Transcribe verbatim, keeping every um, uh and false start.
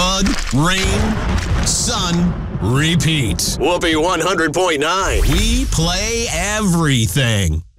Mud, rain, sun, repeat. Whoopee one hundred point nine. We play everything.